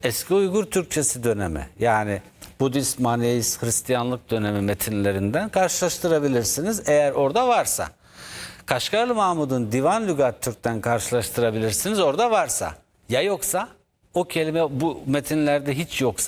eski Uygur Türkçesi dönemi, yani Budist, Maneist, Hristiyanlık dönemi metinlerinden karşılaştırabilirsiniz eğer orada varsa. Kaşgarlı Mahmud'un Divan Lügat Türk'ten karşılaştırabilirsiniz orada varsa. Ya yoksa, o kelime bu metinlerde hiç yoksa